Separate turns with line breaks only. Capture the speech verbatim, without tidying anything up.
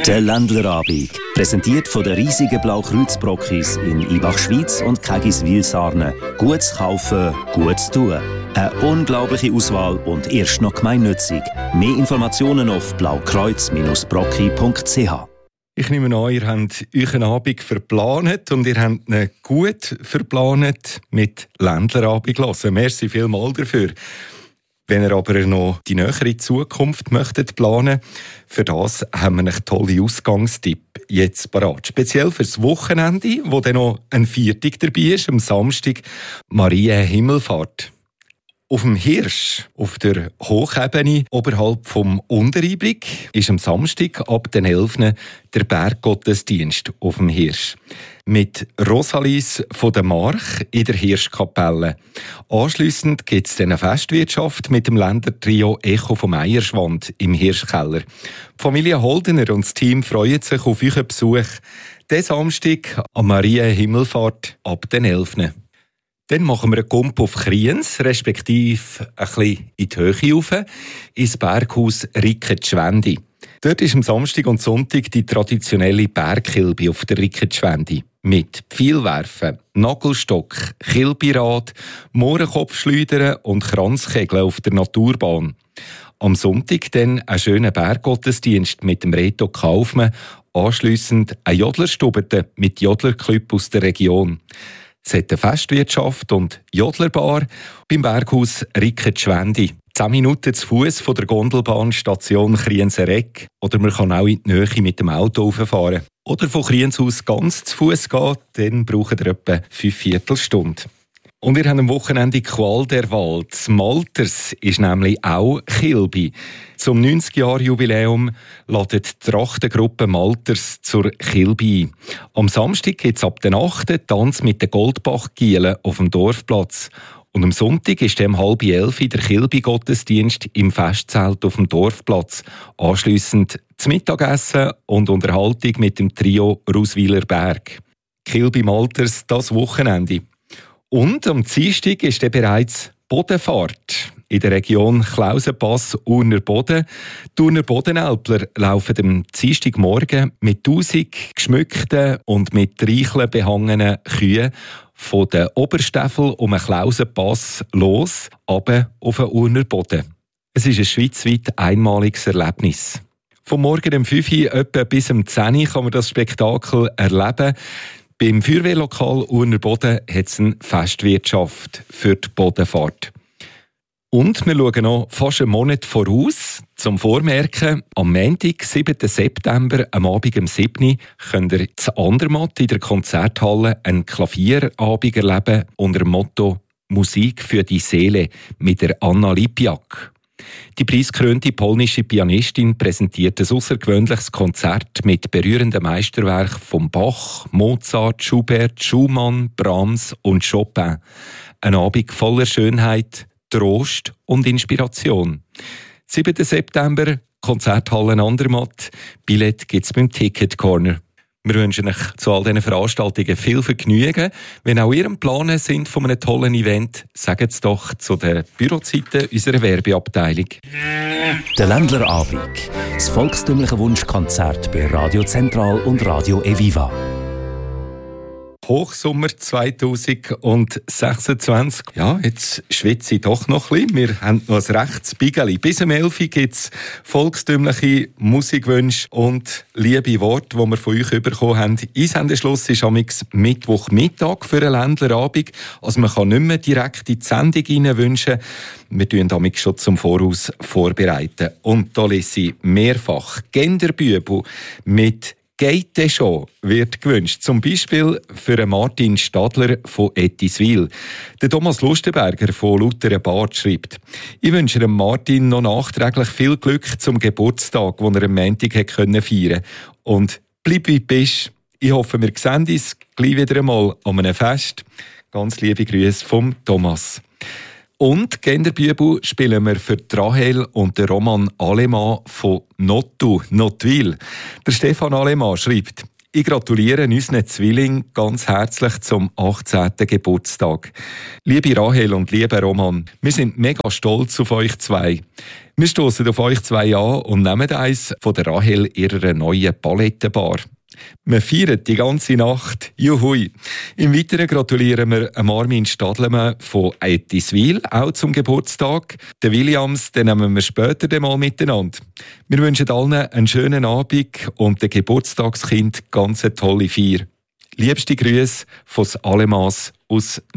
Der Ländlerabend, präsentiert von der riesigen Blaukreuz-Brockis in Ibach-Schwyz und Kegiswil-Sarne. Gutes kaufen, gutes tun. Eine unglaubliche Auswahl und erst noch gemeinnützig. Mehr Informationen auf blaukreuz Bindestrich brocki punkt c h.
Ich nehme an, ihr habt euren Abend verplant und ihr habt ihn gut verplant mit Ländlerabend hören. Merci vielmals dafür. Wenn ihr aber noch die nähere Zukunft möchtet planen, für das haben wir einen tollen Ausgangstipp jetzt parat. Speziell fürs Wochenende, wo dann noch ein Viertag dabei ist, am Samstag, Maria Himmelfahrt. Auf dem Hirsch, auf der Hochebene oberhalb vom Untereinblick, ist am Samstag ab den elften der Berggottesdienst auf dem Hirsch. Mit Rosalis von der March in der Hirschkapelle. Anschliessend gibt es eine Festwirtschaft mit dem Ländertrio Echo vom Eierschwand im Hirschkeller. Die Familie Holdener und das Team freuen sich auf euren Besuch. Den Samstag an Maria Himmelfahrt ab den elften Dann machen wir einen Gump auf Kriens, respektive ein bisschen in die Höhe rauf, ins Berghaus Ricketschwendi. Dort ist am Samstag und Sonntag die traditionelle Bergkilbe auf der Ricketschwendi. Mit Pfeilwerfen, Nagelstock, Kilbirad, Mohrenkopfschleudern und Kranzkegeln auf der Naturbahn. Am Sonntag dann ein schöner Berggottesdienst mit dem Reto Kaufmann, anschliessend ein Jodlerstubete mit Jodlerclub aus der Region. Es hat eine Festwirtschaft und Jodlerbar beim Berghaus Ricketschwendi. Zehn Minuten zu Fuß von der Gondelbahnstation Kriensereck. Oder man kann auch in die Nähe mit dem Auto rauffahren. Oder von Kriens aus ganz zu Fuß gehen, dann braucht ihr etwa fünf Viertelstunden. Und wir haben am Wochenende Qual der Wahl. Das Malters ist nämlich auch Kilbi. Zum neunzig-Jahr-Jubiläum ladet die Trachtengruppe Malters zur Kilbi ein. Am Samstag gibt es ab der achten Tanz mit den Goldbach-Gielen auf dem Dorfplatz. Und am Sonntag ist um halb elf der Kilbi-Gottesdienst im Festzelt auf dem Dorfplatz. Anschliessend das Mittagessen und Unterhaltung mit dem Trio Ruswiler Berg. Kilbi Malters das Wochenende. Und am Dienstag ist dann bereits Bodenfahrt in der Region Klausenpass, Urner Boden. Die Urner Bodenälpler laufen am Dienstagmorgen mit tausend geschmückten und mit Reicheln behangenen Kühen von den Oberstäffel um den Klausenpass los, runter auf den Urner Boden. Es ist ein schweizweit einmaliges Erlebnis. Vom Morgen um fünf Uhr etwa bis um zehn Uhr kann man das Spektakel erleben. Beim Feuerwehrlokal Urner Boden hat es eine Festwirtschaft für die Bodenfahrt. Und wir schauen noch fast einen Monat voraus. Zum Vormerken, am Montag, siebten September, am Abend um sieben Uhr, könnt ihr zu Andermatt in der Konzerthalle einen Klavierabend erleben unter dem Motto «Musik für die Seele» mit der Anna Lipiak. Die preisgekrönte polnische Pianistin präsentiert ein außergewöhnliches Konzert mit berührenden Meisterwerken von Bach, Mozart, Schubert, Schumann, Brahms und Chopin. Ein Abend voller Schönheit, Trost und Inspiration. siebten September, Konzerthalle Andermatt. Billett gibt es beim Ticket Corner. Wir wünschen euch zu all diesen Veranstaltungen viel Vergnügen. Wenn auch ihr am Planen sind von einem tollen Event, sagt es doch zu den Bürozeiten unserer Werbeabteilung.
Der Ländlerabend. Das volkstümliche Wunschkonzert bei Radio Zentral und Radio Eviva.
Hochsommer zwanzig sechsundzwanzig. Ja, jetzt schwitze ich doch noch ein bisschen. Wir haben noch ein rechtes Bigeli. Bis um elf Uhr gibt es volkstümliche Musikwünsche und liebe Worte, die wir von euch bekommen haben. Einsendeschluss ist am Mittwochmittag für einen Ländlerabend. Also man kann nicht mehr direkt in die Sendung rein wünschen. Wir tun damit schon zum Voraus vorbereiten. Und da lese ich mehrfach Genderbübel mit «Geht schon» wird gewünscht. Zum Beispiel für Martin Stadler von Ettiswil. Der Thomas Lustenberger von Lutherer Bad schreibt: «Ich wünsche dem Martin noch nachträglich viel Glück zum Geburtstag, den er am Montag feiern konnte. Und bleib wie du bist. Ich hoffe, wir sehen uns gleich wieder einmal an einem Fest. Ganz liebe Grüße vom Thomas.» Und Genderbübel spielen wir für Rahel und den Roman Alemann von Nottu, Nottwil. Der Stefan Alemann schreibt: Ich gratuliere unseren Zwillingen ganz herzlich zum achtzehnten Geburtstag. Liebe Rahel und lieber Roman, wir sind mega stolz auf euch zwei. Wir stoßen auf euch zwei an und nehmen eins von der Rahel ihrer neuen Palettenbar. Wir feiern die ganze Nacht. Juhui! Im Weiteren gratulieren wir Armin Stadlemann von Ettiswil, auch zum Geburtstag. Den Williams, den nehmen wir später mal miteinander. Wir wünschen allen einen schönen Abend und dem Geburtstagskind ganz eine tolle Feier. Liebste Grüße von Alemaas aus